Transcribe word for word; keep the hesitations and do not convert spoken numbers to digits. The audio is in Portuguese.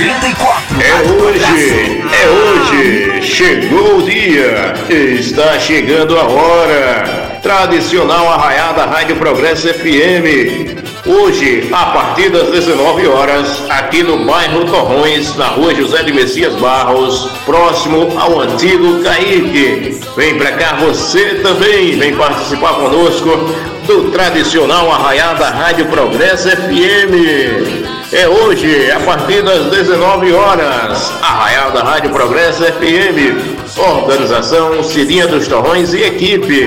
noventa e quatro. É hoje, é hoje, chegou o dia, está chegando a hora. Tradicional Arraiada Rádio Progresso F M. Hoje, a partir das dezenove horas, aqui no bairro Torrões, na rua José de Messias Barros, próximo ao antigo Caíque. Vem pra cá você também, vem participar conosco do tradicional Arraiada Rádio Progresso F M. É hoje, a partir das dezenove horas, Arraiada Rádio Progresso F M. Organização Cidinha dos Torrões e equipe.